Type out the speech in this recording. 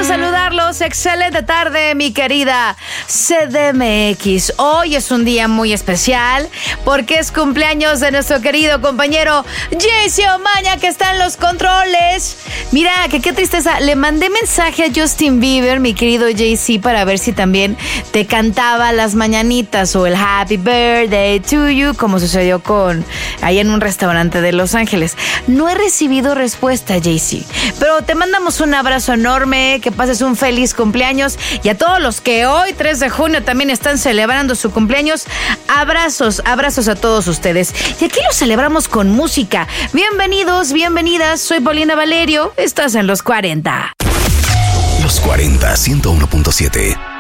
gusto saludarlos. Excelente tarde, mi querida CDMX. Hoy es un día muy especial porque es cumpleaños de nuestro querido compañero JC Omaña, que está en los controles. Mira, que qué tristeza. Le mandé mensaje a Justin Bieber, mi querido JC, para ver si también te cantaba las mañanitas o el Happy Birthday to you, como sucedió ahí en un restaurante de Los Ángeles. No he recibido respuesta, JC, pero te mandamos un abrazo enorme, que pases un feliz cumpleaños, y a todos los que hoy 3 de junio también están celebrando su cumpleaños, abrazos a todos ustedes. Y aquí lo celebramos con música. Bienvenidos, bienvenidas, soy Paulina Valerio, estás en Los 40. Los 40, 101.7.